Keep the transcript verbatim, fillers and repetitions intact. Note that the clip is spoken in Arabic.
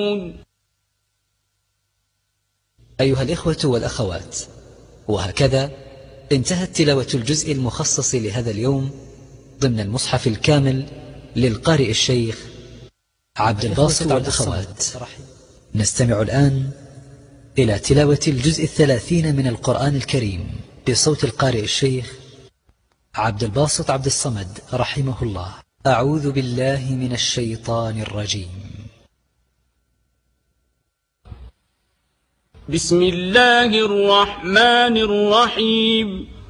أيها الإخوة والأخوات، وهكذا انتهت تلاوة الجزء المخصص لهذا اليوم ضمن المصحف الكامل للقارئ الشيخ عبد الباسط والأخوات. نستمع الآن إلى تلاوة الجزء الثلاثين من القرآن الكريم بصوت القارئ الشيخ عبد الباسط عبد الصمد رحمه الله. أعوذ بالله من الشيطان الرجيم. بسم الله الرحمن الرحيم.